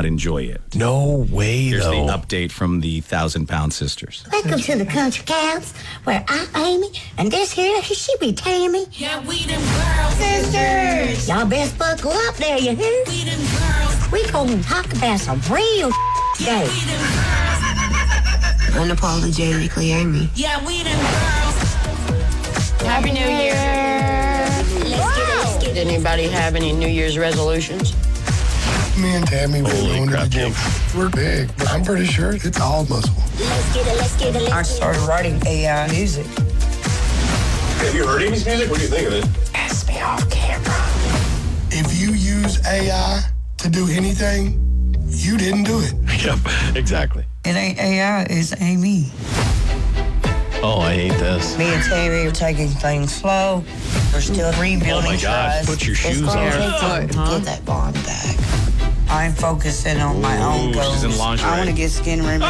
not enjoy it. No way, Here's though. the update from the 1,000-pound sisters. Welcome to the Country Cows, where I'm Amy, and this here, she be Tammy. Yeah, we them girls. Sisters! Y'all best buckle up there, you hear? We them girls. We gonna talk about some real today. We them girls. Unapologetically Amy. Yeah, we them girls. Happy New Year. Did anybody have any New Year's resolutions? Me and Tammy, we're going to the gym. We're big, but I'm pretty sure it's all muscle. I started writing AI music. Have you heard Amy's music? What do you think of it? Ask me off camera. If you use AI to do anything, you didn't do it. Yep, exactly. It ain't AI, it's Amy. Oh, I hate this. Me and Tammy are taking things slow. We're still rebuilding Oh my gosh, trust. put your It's shoes gonna on. take time to get that bond back. I'm focusing on my own Ooh, goals. she's in lingerie. I want to get skin removed.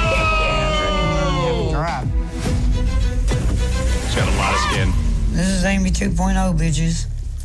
Yeah, She's got a lot of skin. this is Amy 2.0, bitches.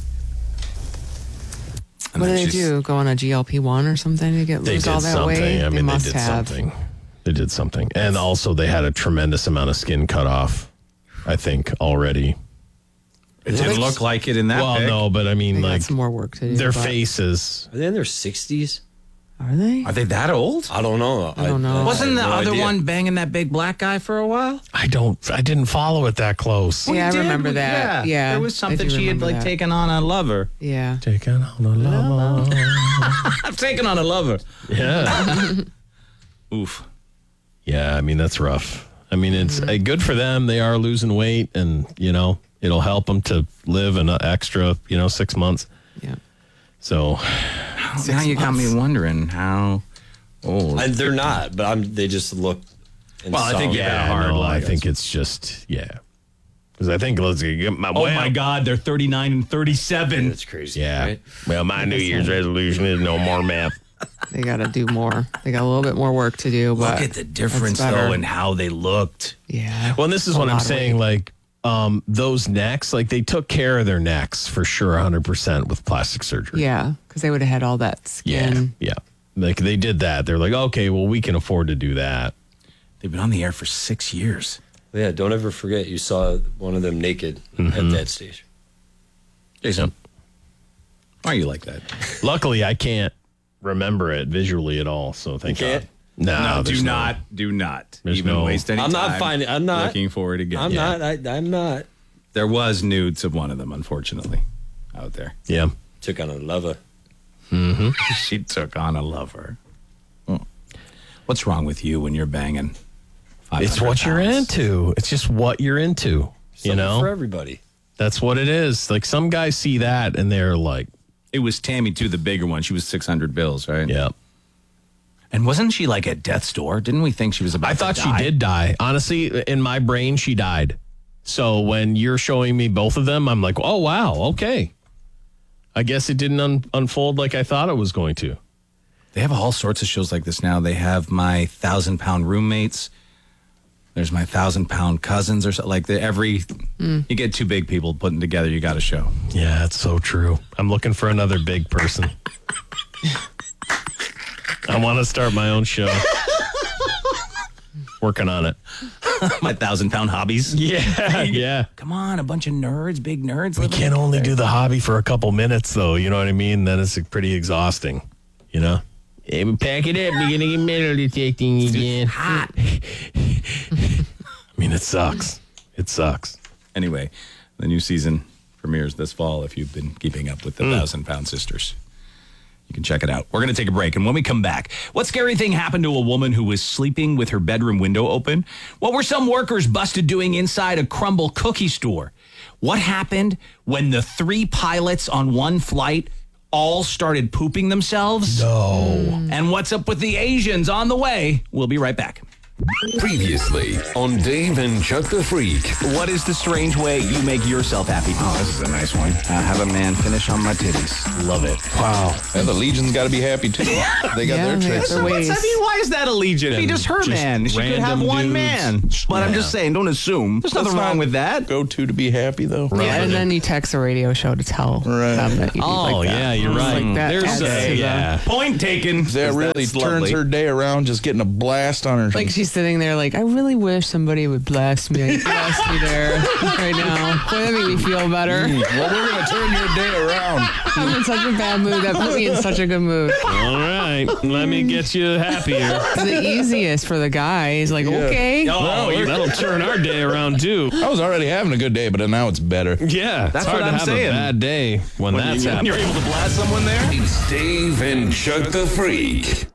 And What do then they she's- do? Go on a GLP-1 or something to get They lose did all that something. weight? I mean, they must did have. something. They did something. And also, they had a tremendous amount of skin cut off, I think, already. It didn't look like it in that Well, pic. no, but I mean, They got like, some more work to do. their but- faces. Are they in their 60s? Are they? Are they that old? I don't know. I don't know. Wasn't the have no other idea. one banging that big black guy for a while? I didn't follow it that close. Yeah, I We did. remember that. Yeah. There was I something do she had remember like that. taken on a lover. Yeah. Taking on a lover. I've taken on a lover. Yeah. Oof. Yeah, I mean, that's rough. I mean, it's good for them. They are losing weight, and, it'll help them to live an extra, 6 months. Yeah. So, Now you got me wondering how old. They're not, but they just look. Well, I think some- you got a hard no, look. I think it's just, Because I think, let's get my Oh my God, they're 39 and 37. That's crazy. Yeah. Right? Well, my New Year's resolution is no more math. They got to do more. They got a little bit more work to do. But Look at the difference, that's better. though, in how they looked. Yeah. Well, and this is A what I'm lot of saying. weight. Like, those necks, like, they took care of their necks for sure, 100% with plastic surgery. Yeah, because they would have had all that skin. Yeah. Like, they did that. They're like, okay, well, we can afford to do that. They've been on the air for 6 years. Yeah, don't ever forget you saw one of them naked at that station. Jason, why are you like that? Luckily, I can't remember it visually at all, so thank You God. can't? No, do there's not There's even no- waste any I'm time. not finding. I'm not looking for it again. I'm Yeah. not. I'm not. There was nudes of one of them, unfortunately, out there. Yeah. Took on a lover. She took on a lover. What's wrong with you when you're banging? It's what you're 500 pounds? into. It's just what you're into. Something for everybody. That's what it is. Like, some guys see that and they're like, It was Tammy, too, the bigger one. She was 600 bills, right? yeah. And wasn't she like at death's door? Didn't we think she was about I thought to she die? did die. Honestly, in my brain, she died. So when you're showing me both of them, I'm like, oh, wow, okay. I guess it didn't unfold like I thought it was going to. They have all sorts of shows like this now. They have my 1,000-pound roommates. There's my 1,000-pound cousins or something. Like you get two big people putting together, you got a show. Yeah, it's so true. I'm looking for another big person. I want to start my own show. Working on it. My 1,000-pound hobbies. Yeah, yeah. Come on, a bunch of nerds, big nerds. We living can't only together. do the hobby for a couple minutes, though. You know what I mean? Then it's pretty exhausting, Hey, pack it up. You're going to get metal detecting again. Hot. I mean, it sucks. It sucks. Anyway, the new season premieres this fall if you've been keeping up with the 1,000-pound sisters. You can check it out. We're going to take a break. And when we come back, what scary thing happened to a woman who was sleeping with her bedroom window open? What were some workers busted doing inside a Crumble cookie store? What happened when the 3 pilots on one flight all started pooping themselves? No. And what's up with the Asians on the way? We'll be right back. Previously on Dave and Chuck the Freak. What is the strange way you make yourself happy? Oh, this is a nice one. Have a man finish on my titties. Love it. Wow. And the Legion's got to be happy too. They got their tricks. Why is that a Legion? Be just her man. She could have one man. But I'm just saying, don't assume. There's nothing wrong with that. Go to be happy though. Right. Yeah, and then you text a radio show to tell them that you do like that. Yeah, you're right. Like that There's point taken. That really turns her day around, just getting a blast on her. Like she's sitting there like, I really wish somebody would blast me. Blast me there right now. Boy, that made me feel better. Well, we're going to turn your day around. I'm in such a bad mood. That put me in such a good mood. All right. Let me get you happier. It's the easiest for the guy. He's like, okay. Oh, that'll turn our day around too. I was already having a good day, but now it's better. Yeah, that's it's hard what I'm to have saying. a bad day when that's happening. When you're able to blast someone there. It's Dave and Chuck the Freak.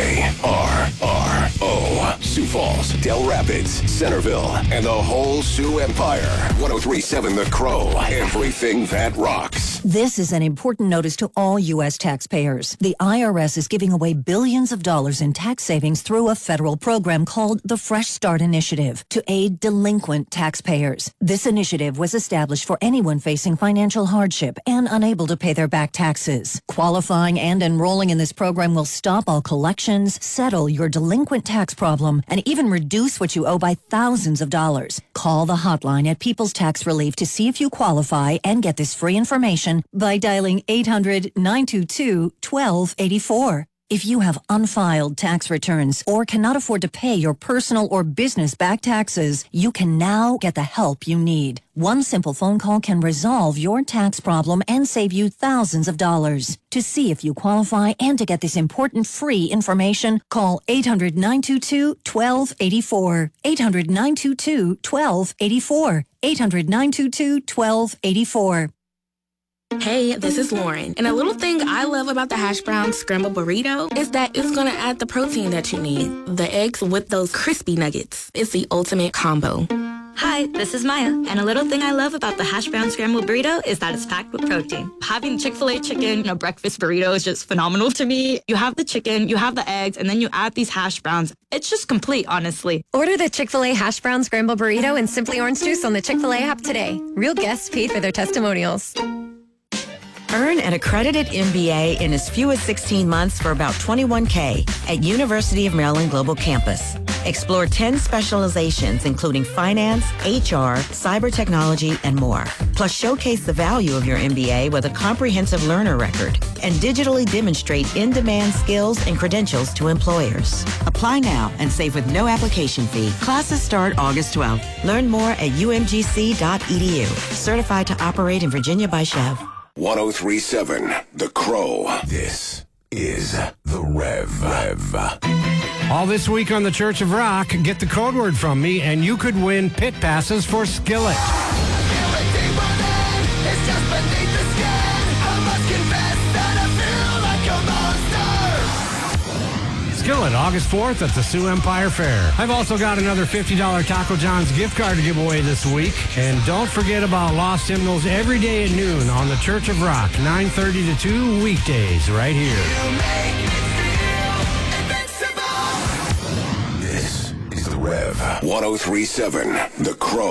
KRRO. Sioux Falls, Del Rapids, Centerville, and the whole Sioux Empire. 103.7 The Crow. Everything that rocks. This is an important notice to all U.S. taxpayers. The IRS is giving away billions of dollars in tax savings through a federal program called the Fresh Start Initiative to aid delinquent taxpayers. This initiative was established for anyone facing financial hardship and unable to pay their back taxes. Qualifying and enrolling in this program will stop all collections, settle your delinquent tax problem, and even reduce what you owe by thousands of dollars. Call the hotline at People's Tax Relief to see if you qualify and get this free information by dialing 800-922-1284. If you have unfiled tax returns or cannot afford to pay your personal or business back taxes, you can now get the help you need. One simple phone call can resolve your tax problem and save you thousands of dollars. To see if you qualify and to get this important free information, call 800-922-1284. 800-922-1284. 800-922-1284. Hey, this is Lauren, and a little thing I love about the hash brown scrambled burrito is that it's going to add the protein that you need. The eggs with those crispy nuggets. It's the ultimate combo. Hi, this is Maya, and a little thing I love about the hash brown scrambled burrito is that it's packed with protein. Having Chick-fil-A chicken in a breakfast burrito is just phenomenal to me. You have the chicken, you have the eggs, and then you add these hash browns. It's just complete, honestly. Order the Chick-fil-A hash brown scrambled burrito and Simply Orange Juice on the Chick-fil-A app today. Real guests paid for their testimonials. Earn an accredited MBA in as few as 16 months for about $21K at University of Maryland Global Campus. Explore 10 specializations, including finance, HR, cyber technology, and more. Plus, showcase the value of your MBA with a comprehensive learner record and digitally demonstrate in-demand skills and credentials to employers. Apply now and save with no application fee. Classes start August 12th. Learn more at umgc.edu. Certified to operate in Virginia by Chev. 103.7 The Crow. This is The Rev. All this week on the Church of Rock, get the code word from me and you could win pit passes for Skillet. Skillet, August 4th at the Sioux Empire Fair. I've also got another $50 Taco John's gift card to give away this week. And don't forget about Lost Hymnals every day at noon on the Church of Rock, 9:30 to 2 weekdays right here. This is The Rev. 103.7 The Crow.